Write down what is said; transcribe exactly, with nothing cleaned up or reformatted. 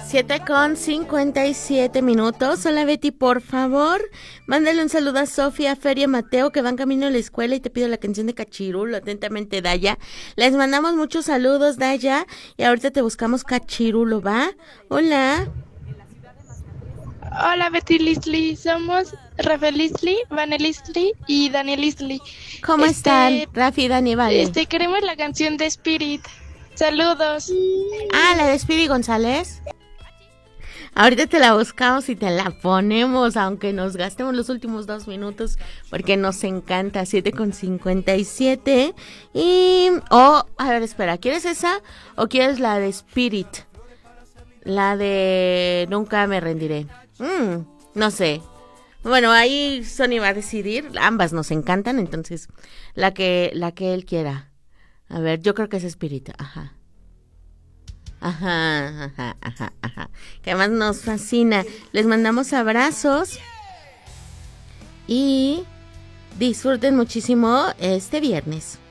Siete con cincuenta y siete minutos. Hola Betty, por favor, mándale un saludo a Sofía, a Feria, Mateo, que van camino a la escuela y te pido la canción de Cachirulo. Atentamente, Daya. Les mandamos muchos saludos, Daya, y ahorita te buscamos Cachirulo, ¿va? Hola. Hola Betty Lisli, somos Rafael Lisli, Vanel Lisli y Daniel Lisli. ¿Cómo este, están, Rafi y Dani? Vale. Este, queremos la canción de Spirit. Saludos. Ah, la de Speedy González. Ahorita te la buscamos y te la ponemos, aunque nos gastemos los últimos dos minutos, porque nos encanta. Siete con cincuenta y siete. Y... Oh, a ver, espera, ¿quieres esa o quieres la de Spirit? La de Nunca me rendiré. Mm, no sé. Bueno, ahí Sony va a decidir. Ambas nos encantan, entonces la que, la que él quiera. A ver, yo creo que es Spirit. Ajá. Ajá, ajá, ajá, ajá. Que además nos fascina. Les mandamos abrazos y disfruten muchísimo este viernes.